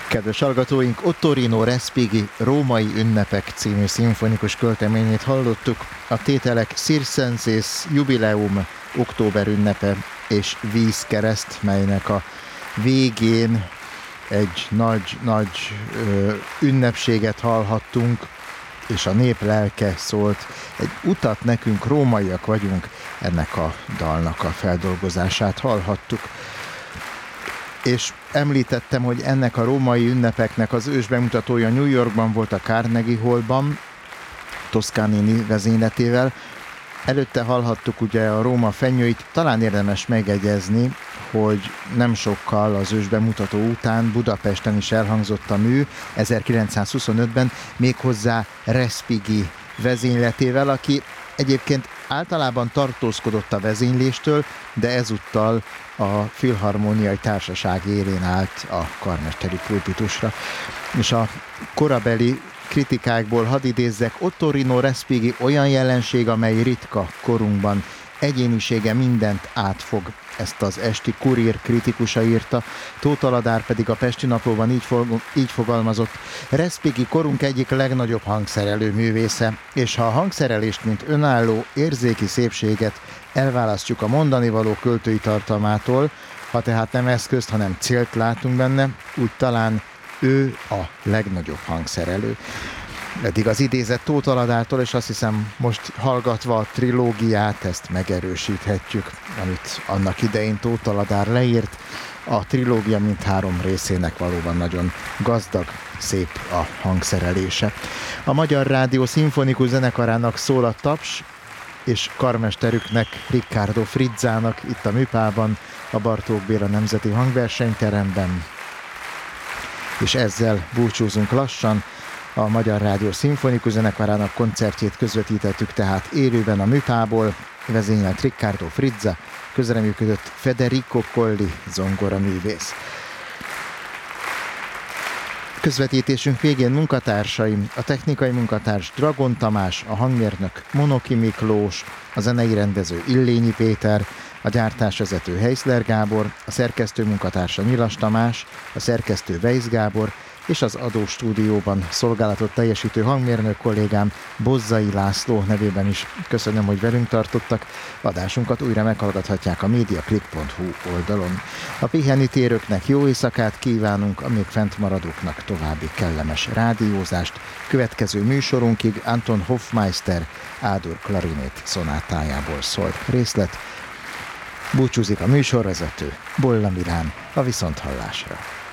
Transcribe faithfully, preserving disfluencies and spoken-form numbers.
Kedves hallgatóink, Ottorino Respighi Római ünnepek című szimfonikus költeményét hallottuk. A tételek Circenses Jubileum október ünnepe és Vízkereszt, melynek a végén egy nagy-nagy ünnepséget hallhattunk, és a nép lelke szólt. Egy utat nekünk, rómaiak vagyunk, ennek a dalnak a feldolgozását hallhattuk. És említettem, hogy ennek a római ünnepeknek az ősbemutatója New Yorkban volt, a Carnegie Hallban, Toscanini vezényletével. Előtte hallhattuk ugye a Róma fenyőit, talán érdemes megegyezni, hogy nem sokkal az ősbemutató után Budapesten is elhangzott a mű, ezerkilencszázhuszonötben, méghozzá Respighi vezényletével, aki egyébként általában tartózkodott a vezényléstől, de ezúttal a Filharmoniai Társaság élén állt a karmesteri pulpitusra. És a korabeli kritikákból hadd idézzek: Ottorino Respighi olyan jelenség, amely ritka korunkban, egyénisége mindent átfog. Ezt az esti Kurír kritikusa írta, Tóth Aladár pedig a Pesti Naplóban így, fog, így fogalmazott: Respighi korunk egyik legnagyobb hangszerelő művésze, és ha a hangszerelést, mint önálló érzéki szépséget elválasztjuk a mondanivaló költői tartalmától, ha tehát nem eszközt, hanem célt látunk benne, úgy talán ő a legnagyobb hangszerelő. Eddig az idézet Tóth Aladártól, és azt hiszem, most hallgatva a trilógiát ezt megerősíthetjük, amit annak idején Tóth Aladár leírt. A trilógia mindhárom részének valóban nagyon gazdag, szép a hangszerelése. A Magyar Rádió Szimfonikus Zenekarának szól a taps, és karmesterüknek, Riccardo Frizzának itt a Műpában, a Bartók Béla Nemzeti Hangversenyteremben. És ezzel búcsúzunk lassan. A Magyar Rádió Szimfonikus Zenekarának koncertjét közvetítettük tehát élőben a Műpából, vezényelt Riccardo Frizza, közreműködött Federico Colli zongoraművész. Közvetítésünk végén munkatársaim: a technikai munkatárs Dragon Tamás, a hangmérnök Monoki Miklós, a zenei rendező Illényi Péter, a gyártásvezető Heisler Gábor, a szerkesztő munkatársa Nyilas Tamás, a szerkesztő Weisz Gábor, és az adóstúdióban szolgálatot teljesítő hangmérnök kollégám Bozzai László nevében is köszönöm, hogy velünk tartottak. Adásunkat újra meghallgathatják a mediaclick pont hu oldalon. A pihenni térőknek jó éjszakát kívánunk, a még fent maradóknak további kellemes rádiózást. Következő műsorunkig Anton Hofmeister A-dur klarinét szonátájából szól részlet. Búcsúzik a műsorvezető, Bolla Milán, a viszonthallásra.